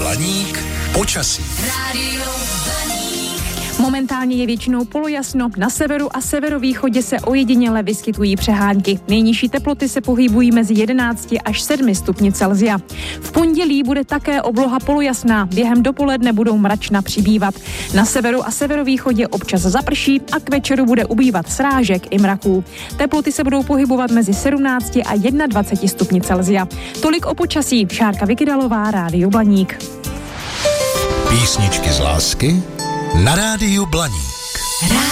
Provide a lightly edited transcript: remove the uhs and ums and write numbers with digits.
Blaník počasí. Momentálně je většinou polojasno, na severu a severovýchodě se ojediněle vyskytují přehánky. Nejnižší teploty se pohybují mezi 11 až 7 stupni Celsia. V pondělí bude také obloha polojasná, během dopoledne budou mračna přibývat. Na severu a severovýchodě občas zaprší a k večeru bude ubývat srážek i mraků. Teploty se budou pohybovat mezi 17 a 21 stupni Celsia. Tolik o počasí. Šárka Vykydalová, Rádio Blaník. Písničky z lásky na Rádiu Blaník.